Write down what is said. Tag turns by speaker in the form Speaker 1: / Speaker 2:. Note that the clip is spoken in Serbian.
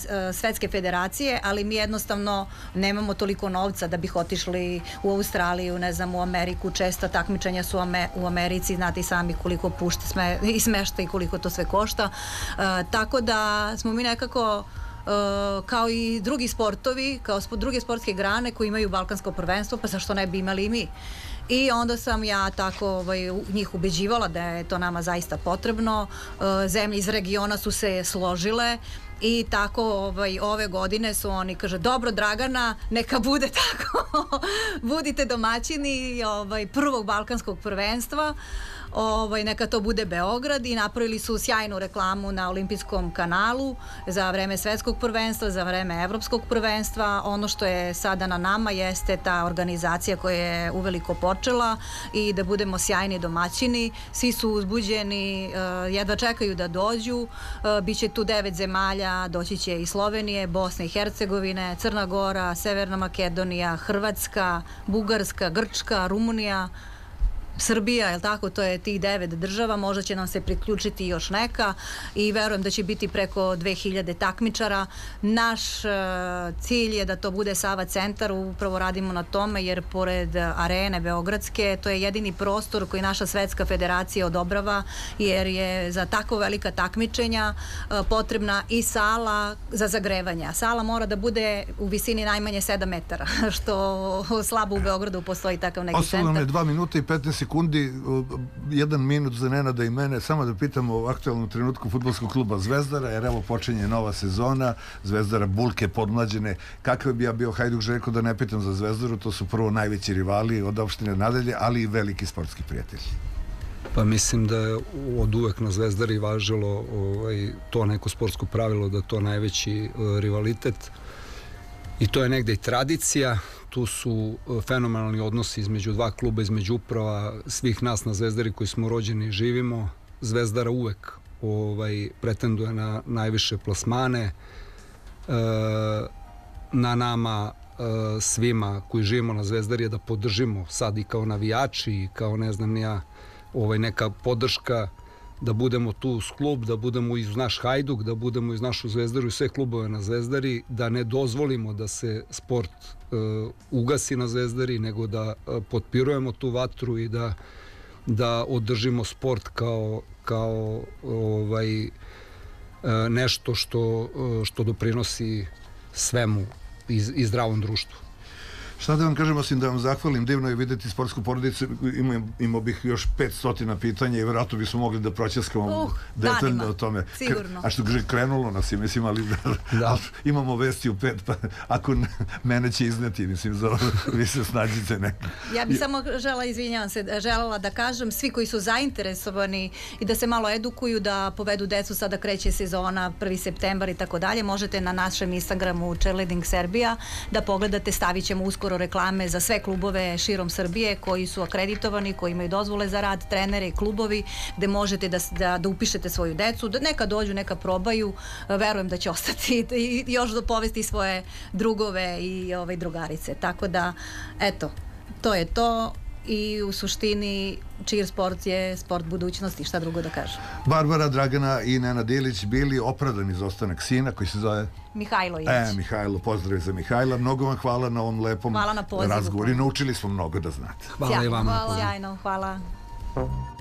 Speaker 1: svetske federacije, ali mi jednostavno nemamo toliko novca da bih otišli u Australiju, ne znam, u Ameriku. Česta takmičenja su u Americi, znate i sami koliko pušta i smešta i koliko to sve košta. Tako da smo mi nekako kao i drugi sportovi, kao druge sportske grane koji imaju balkansko prvenstvo, pa zašto ne bi imali i mi? I onda sam ja tako njih ubeđivala da je to nama zaista potrebno. Zemlje iz regiona su se složile i tako ove godine su oni, kaže, dobro Dragana, neka bude tako, budite domaćini prvog balkanskog prvenstva, neka to bude Beograd, i napravili su sjajnu reklamu na olimpijskom kanalu za vreme svetskog prvenstva, za vreme evropskog prvenstva. Ono što je sada na nama jeste ta organizacija koja je uveliko počela i da budemo sjajni domaćini. Svi su uzbuđeni, jedva čekaju da dođu. Biće tu 9 zemalja, doći će i Slovenije, Bosne i Hercegovine, Crna Gora, Severna Makedonija, Hrvatska, Bugarska, Grčka, Rumunija, Srbija, jel tako, to je tih 9 država, možda će nam se priključiti još neka i verujem da će biti preko 2000 takmičara. Naš cilj je da to bude Sava centar, upravo radimo na tome jer pored arene beogradske, to je jedini prostor koji naša svetska federacija odobrava, jer je za tako velika takmičenja potrebna i sala za zagrevanje. Sala mora da bude u visini najmanje 7 metara, što slabo u Beogradu postoji takav neki centar.
Speaker 2: Ostalo nam je 2 minuta i 15 sekundi, 1 minut za Nenada i mene, samo da pitamo o aktualnom trenutku fudbalskog kluba Zvezdara, jer evo počinje nova sezona, Zvezdara bulke podmlađene. Kakav bi ja bio Hajduk Željko da ne pitam za Zvezdaru, to su prvo najveći rivali od opštine nadalje, ali i veliki sportski prijatelji.
Speaker 3: Pa mislim da je od uvek na Zvezdari važilo to neko sportsko pravilo, da to najveći rivalitet, i to je negde i tradicija. Tu su fenomenalni odnosi između dva kluba, između uprava, svih nas na Zvezdari koji smo rođeni i živimo. Zvezdara uvek pretenduje na najviše plasmane. Na nama svima koji živimo na Zvezdari je da podržimo sad i kao navijači i kao ne znam ni ja, neka podrška, da budemo tu uz klub, da budemo uz naš Hajduk, da budemo uz našu Zvezdaru i sve klubove na Zvezdari, da ne dozvolimo da se sport ugasi na Zvezdari, nego da potpirujemo tu vatru i da održimo sport kao nešto što doprinosi svemu i zdravom društvu.
Speaker 2: Šta da vam kažem, osim da vam zahvalim, divno je videti sportsku porodicu, imao bih još 500 pitanja i vjerojatno bismo mogli da proćaskamo detaljno o tome.
Speaker 1: Sigurno.
Speaker 2: A što krenulo nas je, mislim, ali imamo vesti u 5, pa ako mene će izneti, mislim, vi se snađite neko.
Speaker 1: Ja bih samo želela da kažem, svi koji su zainteresovani i da se malo edukuju, da povedu decu, sada kreće sezona, 1. septembar i tako dalje, možete na našem Instagramu Cheerleading Serbia da pogledate, stavit ćemo uskoro reklame za sve klubove širom Srbije koji su akreditovani, koji imaju dozvole za rad, trenere i klubovi, gde možete da upišete svoju decu, da neka dođu, neka probaju, verujem da će ostati i još da povesti svoje drugove i drugarice. Tako da, eto, to je to. I u suštini cheer sport je sport budućnosti, šta drugo da kažem.
Speaker 2: Barbara, Dragana i Nenad Ilić bili opravdani izostanak sina koji se zove
Speaker 1: Mihajlo Ilić.
Speaker 2: Mihajlo, pozdrav za Mihajla. Mnogo vam hvala na ovom lepom razgovoru i naučili smo mnogo da znate.
Speaker 3: Hvala i vama.
Speaker 1: Sjajno, hvala.